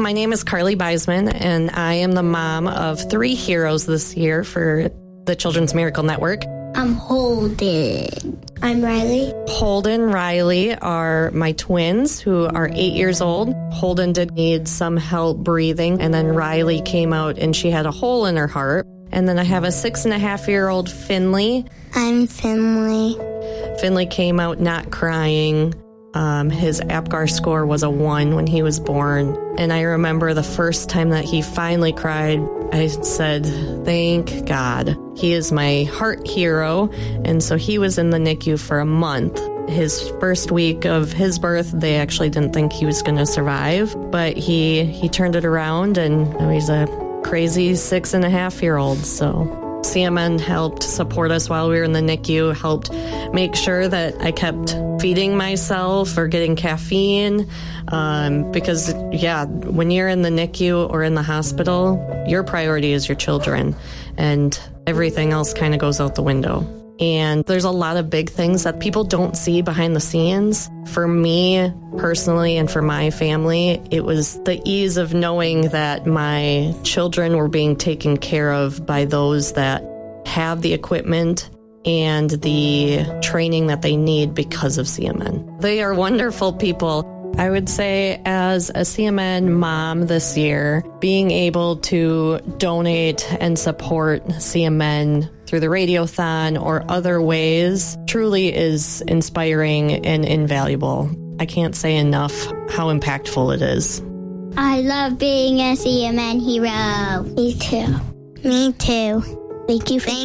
My name is Carly Beisman, and I am the mom of 3 heroes this year for the Children's Miracle Network. I'm Holden. I'm Riley. Holden and Riley are my twins who are 8 years old. Holden did need some help breathing, and then Riley came out and she had a hole in her heart. And then I have a 6.5-year-old Finley. I'm Finley. Finley came out not crying. His APGAR score was a 1 when he was born. And I remember the first time that he finally cried, I said, thank God. He is my heart hero. And so he was in the NICU for a month. His first week of his birth, they actually didn't think he was going to survive. But he turned it around, and he's a crazy 6.5-year-old. So CMN helped support us while we were in the NICU, helped make sure that I kept feeding myself or getting caffeine. Because, when you're in the NICU or in the hospital, your priority is your children, and everything else kind of goes out the window. And there's a lot of big things that people don't see behind the scenes. For me personally and for my family, it was the ease of knowing that my children were being taken care of by those that have the equipment and the training that they need because of CMN. They are wonderful people. I would say as a CMN mom this year, being able to donate and support CMN through the Radiothon or other ways truly is inspiring and invaluable. I can't say enough how impactful it is. I love being a CMN hero. Me too. Me too. Thank you for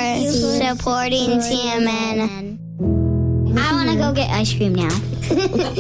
supporting CMN. I want to go get ice cream now.